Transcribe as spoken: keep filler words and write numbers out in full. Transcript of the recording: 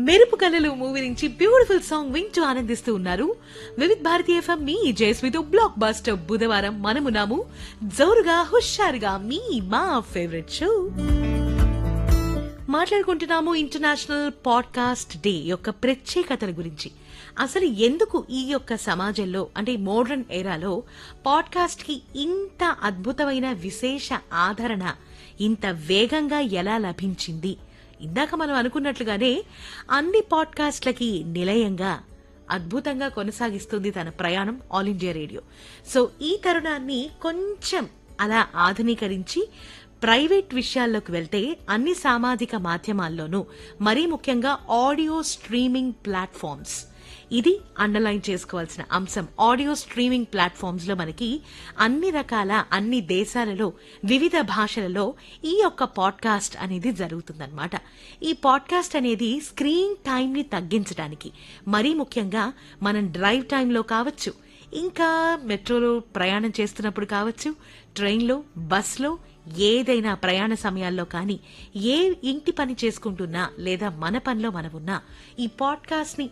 మెరుపు కళలు మూవీ నుంచి బ్యూటిఫుల్ సాంగ్ వింటూ ఆనందిస్తూ ఉన్నారు వివిధ్ భారతి ఎఫ్ఎం. మీ జయస్మితో బ్లాక్ బస్టర్ బుధవారం మనమున్నాము జోరుగా హుషారుగా మీ మా favourite show మాట్లాడుకుంటున్నాము. International podcast day యొక్క ప్రత్యేకతల గురించి, అసలు ఎందుకు ఈ యొక్క సమాజంలో అంటే మోడర్న్ ఏరాలో పాడ్కాస్ట్ కి ఇంత అద్భుతమైన విశేష ఆదరణ ఇంత వేగంగా ఎలా లభించింది. ఇందాక మనం అనుకున్నట్లుగానే అన్ని పాడ్కాస్ట్లకి నిలయంగా అద్భుతంగా కొనసాగిస్తుంది తన ప్రయాణం ఆల్ ఇండియా రేడియో. సో ఈ తరుణాన్ని కొంచెం అలా ఆధునీకరించి ప్రైవేట్ విషయాల్లోకి వెళ్తే అన్ని సామాజిక మాధ్యమాల్లోనూ మరీ ముఖ్యంగా ఆడియో స్ట్రీమింగ్ ప్లాట్ఫామ్స్, ఇది అండర్లైన్ చేసుకోవాల్సిన అంశం. ఆడియో స్ట్రీమింగ్ ప్లాట్ఫామ్స్ లో మనకి అన్ని రకాల అన్ని దేశాలలో వివిధ భాషలలో ఈ యొక్క పాడ్కాస్ట్ అనేది జరుగుతుందన్నమాట. ఈ పాడ్కాస్ట్ అనేది స్క్రీన్ టైం ని తగ్గించడానికి, మరీ ముఖ్యంగా మనం డ్రైవ్ టైంలో కావచ్చు, ఇంకా మెట్రోలో ప్రయాణం చేస్తున్నప్పుడు కావచ్చు, ట్రైన్లో, బస్లో, ఏదైనా ప్రయాణ సమయాల్లో కానీ, ఏ ఇంటి పని చేసుకుంటున్నా లేదా మన పనిలో మనం ఉన్నా ఈ పాడ్కాస్ట్ ని